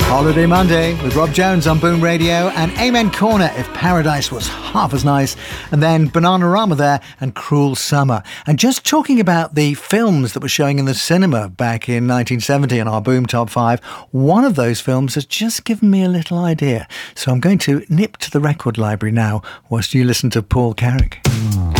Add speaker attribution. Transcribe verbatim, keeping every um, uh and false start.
Speaker 1: Holiday Monday with Rob Jones on Boom Radio, and Amen Corner, If Paradise Was Half As Nice, and then Bananarama there and Cruel Summer. And just talking about the films that were showing in the cinema back in nineteen seventy in our Boom Top five, one of those films has just given me a little idea. So I'm going to nip to the record library now whilst you listen to Paul Carrick.